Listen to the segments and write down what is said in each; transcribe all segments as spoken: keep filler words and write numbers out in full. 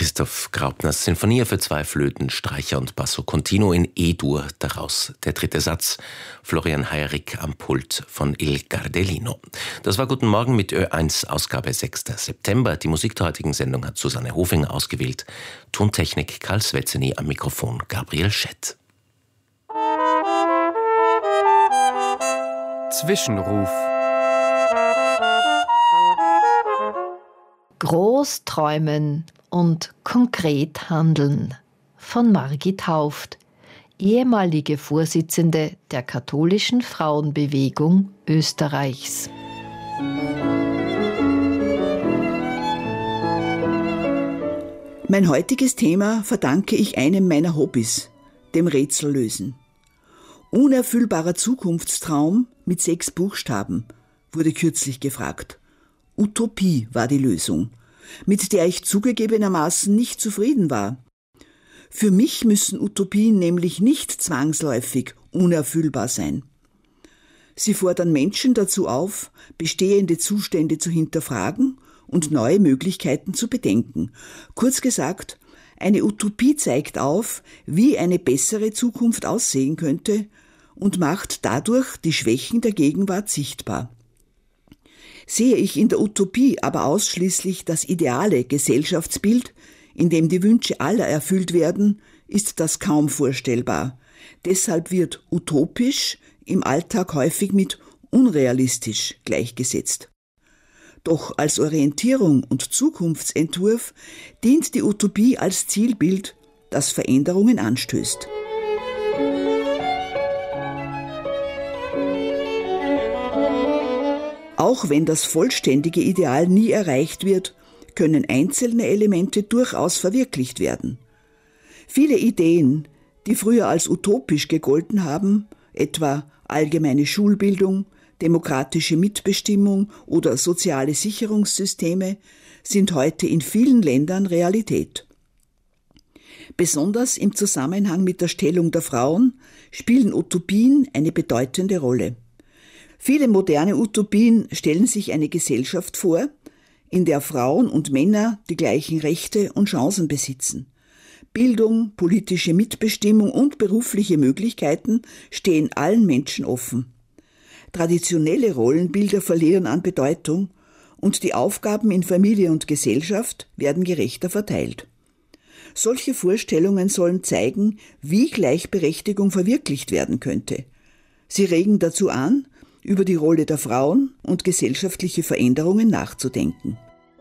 Christoph Graupners Sinfonia für zwei Flöten, Streicher und Basso Continuo in E-Dur, daraus der dritte Satz. Florian Heyerik am Pult von Il Gardellino. Das war Guten Morgen mit Ö eins, Ausgabe sechster September. Die Musik der heutigen Sendung hat Susanne Hofinger ausgewählt. Tontechnik Karl Svetzeny, am Mikrofon Gabriel Schett. Zwischenruf. Groß träumen und konkret handeln von Margit Hauft, ehemalige Vorsitzende der katholischen Frauenbewegung Österreichs. Mein heutiges Thema verdanke ich einem meiner Hobbys, dem Rätsellösen. Unerfüllbarer Zukunftstraum mit sechs Buchstaben, wurde kürzlich gefragt. Utopie war die Lösung, mit der ich zugegebenermaßen nicht zufrieden war. Für mich müssen Utopien nämlich nicht zwangsläufig unerfüllbar sein. Sie fordern Menschen dazu auf, bestehende Zustände zu hinterfragen und neue Möglichkeiten zu bedenken. Kurz gesagt, eine Utopie zeigt auf, wie eine bessere Zukunft aussehen könnte und macht dadurch die Schwächen der Gegenwart sichtbar. Sehe ich in der Utopie aber ausschließlich das ideale Gesellschaftsbild, in dem die Wünsche aller erfüllt werden, ist das kaum vorstellbar. Deshalb wird utopisch im Alltag häufig mit unrealistisch gleichgesetzt. Doch als Orientierung und Zukunftsentwurf dient die Utopie als Zielbild, das Veränderungen anstößt. Auch wenn das vollständige Ideal nie erreicht wird, können einzelne Elemente durchaus verwirklicht werden. Viele Ideen, die früher als utopisch gegolten haben, etwa allgemeine Schulbildung, demokratische Mitbestimmung oder soziale Sicherungssysteme, sind heute in vielen Ländern Realität. Besonders im Zusammenhang mit der Stellung der Frauen spielen Utopien eine bedeutende Rolle. Viele moderne Utopien stellen sich eine Gesellschaft vor, in der Frauen und Männer die gleichen Rechte und Chancen besitzen. Bildung, politische Mitbestimmung und berufliche Möglichkeiten stehen allen Menschen offen. Traditionelle Rollenbilder verlieren an Bedeutung und die Aufgaben in Familie und Gesellschaft werden gerechter verteilt. Solche Vorstellungen sollen zeigen, wie Gleichberechtigung verwirklicht werden könnte. Sie regen dazu an, über die Rolle der Frauen und gesellschaftliche Veränderungen nachzudenken.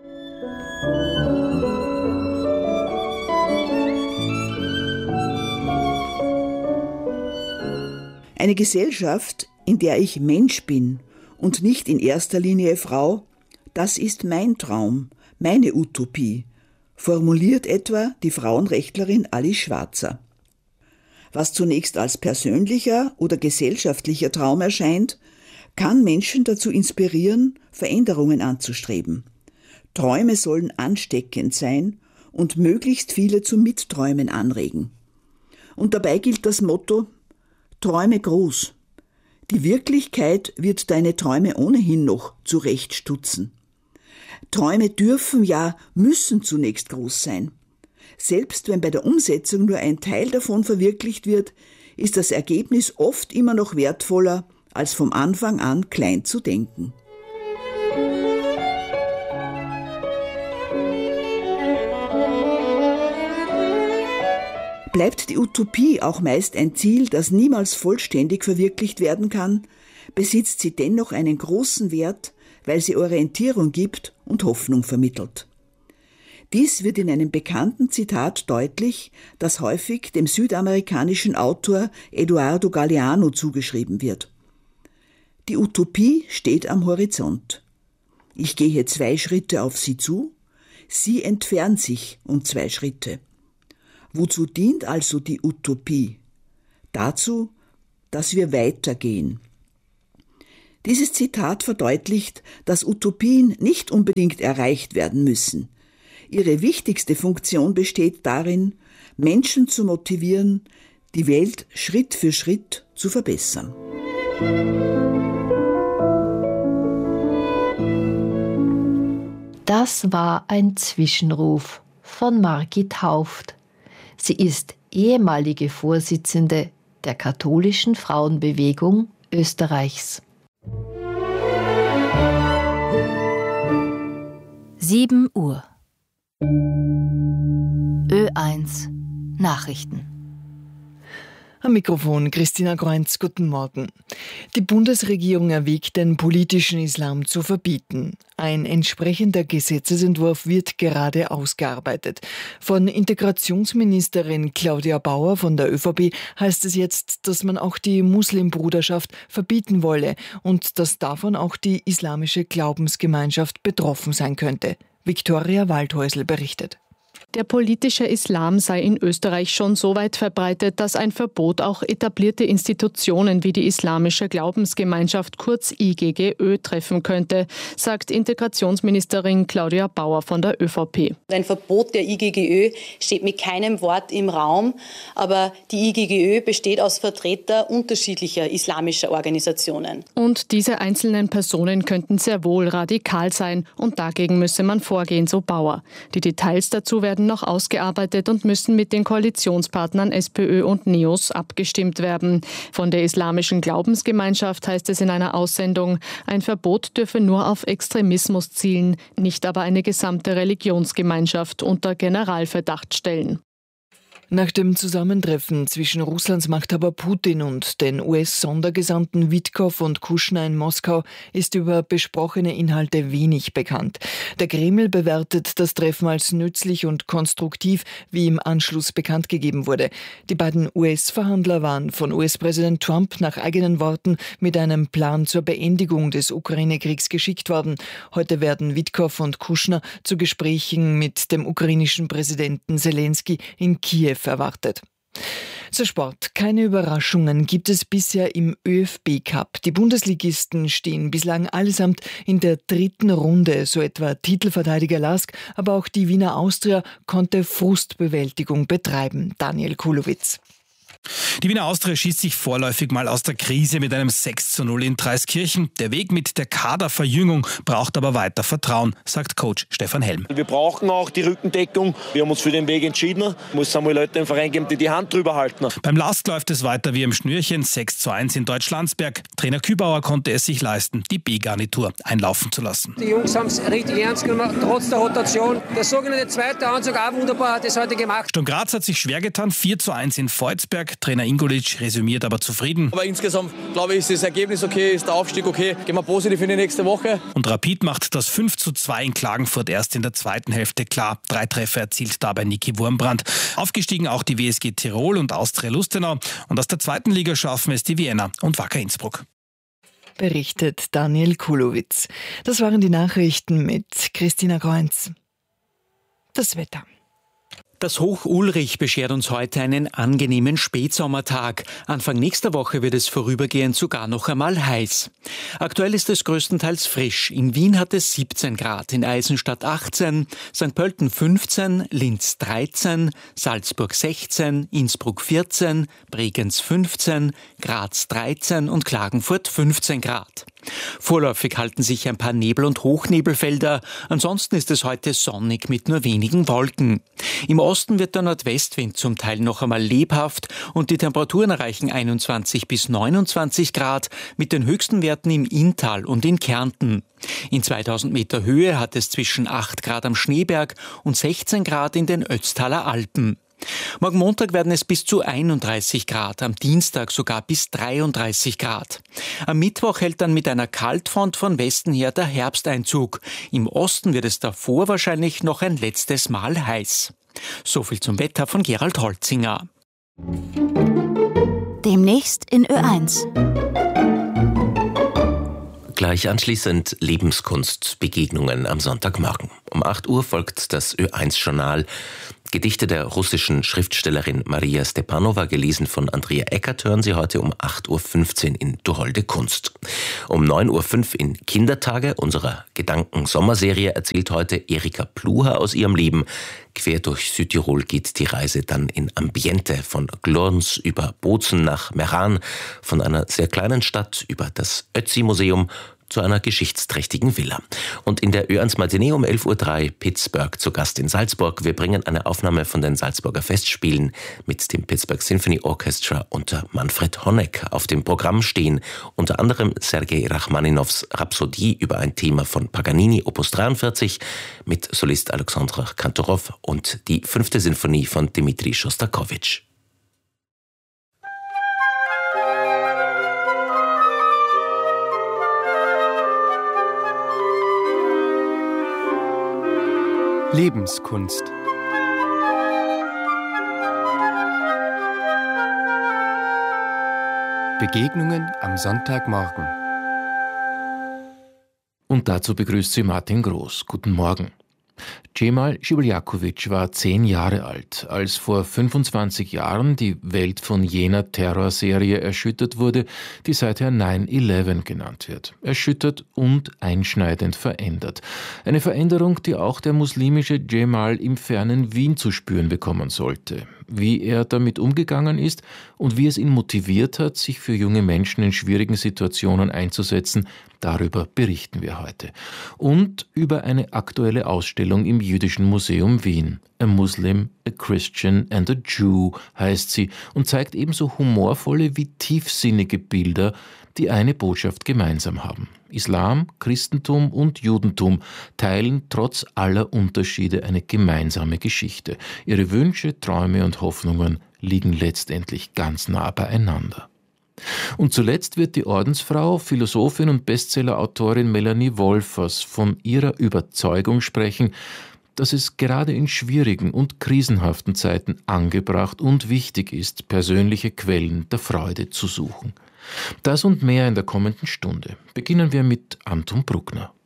Eine Gesellschaft, in der ich Mensch bin und nicht in erster Linie Frau, das ist mein Traum, meine Utopie, formuliert etwa die Frauenrechtlerin Alice Schwarzer. Was zunächst als persönlicher oder gesellschaftlicher Traum erscheint, kann Menschen dazu inspirieren, Veränderungen anzustreben. Träume sollen ansteckend sein und möglichst viele zum Mitträumen anregen. Und dabei gilt das Motto: Träume groß. Die Wirklichkeit wird deine Träume ohnehin noch zurechtstutzen. Träume dürfen, ja müssen zunächst groß sein. Selbst wenn bei der Umsetzung nur ein Teil davon verwirklicht wird, ist das Ergebnis oft immer noch wertvoller, als vom Anfang an klein zu denken. Bleibt die Utopie auch meist ein Ziel, das niemals vollständig verwirklicht werden kann, besitzt sie dennoch einen großen Wert, weil sie Orientierung gibt und Hoffnung vermittelt. Dies wird in einem bekannten Zitat deutlich, das häufig dem südamerikanischen Autor Eduardo Galeano zugeschrieben wird. Die Utopie steht am Horizont. Ich gehe zwei Schritte auf sie zu, sie entfernt sich um zwei Schritte. Wozu dient also die Utopie? Dazu, dass wir weitergehen. Dieses Zitat verdeutlicht, dass Utopien nicht unbedingt erreicht werden müssen. Ihre wichtigste Funktion besteht darin, Menschen zu motivieren, die Welt Schritt für Schritt zu verbessern. Das war ein Zwischenruf von Margit Hauft. Sie ist ehemalige Vorsitzende der katholischen Frauenbewegung Österreichs. sieben Uhr. Ö eins Nachrichten. Am Mikrofon Christina Groenz, guten Morgen. Die Bundesregierung erwägt, den politischen Islam zu verbieten. Ein entsprechender Gesetzesentwurf wird gerade ausgearbeitet. Von Integrationsministerin Claudia Bauer von der ÖVP heißt es jetzt, dass man auch die Muslimbruderschaft verbieten wolle und dass davon auch die islamische Glaubensgemeinschaft betroffen sein könnte. Viktoria Waldhäusl berichtet. Der politische Islam sei in Österreich schon so weit verbreitet, dass ein Verbot auch etablierte Institutionen wie die Islamische Glaubensgemeinschaft kurz I G G Ö treffen könnte, sagt Integrationsministerin Claudia Bauer von der ÖVP. Ein Verbot der I G G Ö steht mit keinem Wort im Raum, aber die I G G Ö besteht aus Vertretern unterschiedlicher islamischer Organisationen. Und diese einzelnen Personen könnten sehr wohl radikal sein und dagegen müsse man vorgehen, so Bauer. Die Details dazu werden noch ausgearbeitet und müssen mit den Koalitionspartnern SPÖ und NEOS abgestimmt werden. Von der Islamischen Glaubensgemeinschaft heißt es in einer Aussendung, ein Verbot dürfe nur auf Extremismus zielen, nicht aber eine gesamte Religionsgemeinschaft unter Generalverdacht stellen. Nach dem Zusammentreffen zwischen Russlands Machthaber Putin und den U S-Sondergesandten Witkow und Kushner in Moskau ist über besprochene Inhalte wenig bekannt. Der Kreml bewertet das Treffen als nützlich und konstruktiv, wie im Anschluss bekannt gegeben wurde. Die beiden U S-Verhandler waren von U S-Präsident Trump nach eigenen Worten mit einem Plan zur Beendigung des Ukraine-Kriegs geschickt worden. Heute werden Witkow und Kushner zu Gesprächen mit dem ukrainischen Präsidenten Zelensky in Kiew erwartet. Zur Sport. Keine Überraschungen gibt es bisher im ÖFB-Cup. Die Bundesligisten stehen bislang allesamt in der dritten Runde, so etwa Titelverteidiger Lask, aber auch die Wiener Austria konnte Frustbewältigung betreiben. Daniel Kulowitz. Die Wiener Austria schießt sich vorläufig mal aus der Krise mit einem sechs zu null in Dreiskirchen. Der Weg mit der Kaderverjüngung braucht aber weiter Vertrauen, sagt Coach Stefan Helm. Wir brauchen auch die Rückendeckung. Wir haben uns für den Weg entschieden. Es muss einmal Leute im Verein geben, die die Hand drüber halten. Beim Lask läuft es weiter wie im Schnürchen. sechs zu eins in Deutschlandsberg. Trainer Kübauer konnte es sich leisten, die B-Garnitur einlaufen zu lassen. Die Jungs haben es richtig ernst gemacht, trotz der Rotation. Der sogenannte zweite Anzug auch wunderbar, hat es heute gemacht. Sturm Graz hat sich schwer getan. vier zu eins in Volzberg. Trainer Ingolic resümiert aber zufrieden. Aber insgesamt, glaube ich, ist das Ergebnis okay, ist der Aufstieg okay. Gehen wir positiv in die nächste Woche. Und Rapid macht das fünf zu zwei in Klagenfurt erst in der zweiten Hälfte klar. Drei Treffer erzielt dabei Niki Wurmbrand. Aufgestiegen auch die W S G Tirol und Austria Lustenau. Und aus der zweiten Liga schaffen es die Vienna und Wacker Innsbruck. Berichtet Daniel Kulowitz. Das waren die Nachrichten mit Christina Groenz. Das Wetter. Das Hoch Ulrich beschert uns heute einen angenehmen Spätsommertag. Anfang nächster Woche wird es vorübergehend sogar noch einmal heiß. Aktuell ist es größtenteils frisch. In Wien hat es siebzehn Grad, in Eisenstadt achtzehn, Sankt Pölten fünfzehn, Linz dreizehn, Salzburg sechzehn, Innsbruck vierzehn, Bregenz fünfzehn, Graz dreizehn und Klagenfurt fünfzehn Grad. Vorläufig halten sich ein paar Nebel- und Hochnebelfelder. Ansonsten ist es heute sonnig mit nur wenigen Wolken. Im Osten wird der Nordwestwind zum Teil noch einmal lebhaft und die Temperaturen erreichen einundzwanzig bis neunundzwanzig Grad mit den höchsten Werten im Inntal und in Kärnten. In zweitausend Meter Höhe hat es zwischen acht Grad am Schneeberg und sechzehn Grad in den Ötztaler Alpen. Morgen Montag werden es bis zu einunddreißig Grad, am Dienstag sogar bis dreiunddreißig Grad. Am Mittwoch hält dann mit einer Kaltfront von Westen her der Herbsteinzug. Im Osten wird es davor wahrscheinlich noch ein letztes Mal heiß. So viel zum Wetter von Gerald Holzinger. Demnächst in Ö eins. Gleich anschließend Lebenskunstbegegnungen am Sonntagmorgen. Um acht Uhr folgt das Ö eins Journal. Gedichte der russischen Schriftstellerin Maria Stepanova, gelesen von Andrea Eckert, hören Sie heute um acht Uhr fünfzehn in Du holde Kunst. Um neun Uhr fünf in Kindertage, unserer Gedanken-Sommerserie, erzählt heute Erika Pluha aus ihrem Leben. Quer durch Südtirol geht die Reise dann in Ambiente, von Glorns über Bozen nach Meran, von einer sehr kleinen Stadt über das Ötzi-Museum zu einer geschichtsträchtigen Villa. Und in der Ö eins Matinee um elf Uhr drei Pittsburgh zu Gast in Salzburg. Wir bringen eine Aufnahme von den Salzburger Festspielen mit dem Pittsburgh Symphony Orchestra unter Manfred Honeck. Auf dem Programm stehen unter anderem Sergei Rachmaninows Rhapsodie über ein Thema von Paganini, Opus dreiundvierzig, mit Solist Alexandr Kantorov und die fünfte Sinfonie von Dmitri Schostakowitsch. Lebenskunst. Begegnungen am Sonntagmorgen. Und dazu begrüßt sie Martin Groß. Guten Morgen. Cemal Schiveljakowitsch war zehn Jahre alt, als vor fünfundzwanzig Jahren die Welt von jener Terrorserie erschüttert wurde, die seither nine eleven genannt wird. Erschüttert und einschneidend verändert. Eine Veränderung, die auch der muslimische Cemal im fernen Wien zu spüren bekommen sollte. Wie er damit umgegangen ist und wie es ihn motiviert hat, sich für junge Menschen in schwierigen Situationen einzusetzen, darüber berichten wir heute. Und über eine aktuelle Ausstellung im Jüdischen Museum Wien. A Muslim, a Christian and a Jew heißt sie und zeigt ebenso humorvolle wie tiefsinnige Bilder, die eine Botschaft gemeinsam haben. Islam, Christentum und Judentum teilen trotz aller Unterschiede eine gemeinsame Geschichte. Ihre Wünsche, Träume und Hoffnungen liegen letztendlich ganz nah beieinander. Und zuletzt wird die Ordensfrau, Philosophin und Bestsellerautorin Melanie Wolfers von ihrer Überzeugung sprechen, dass es gerade in schwierigen und krisenhaften Zeiten angebracht und wichtig ist, persönliche Quellen der Freude zu suchen. Das und mehr in der kommenden Stunde. Beginnen wir mit Anton Bruckner.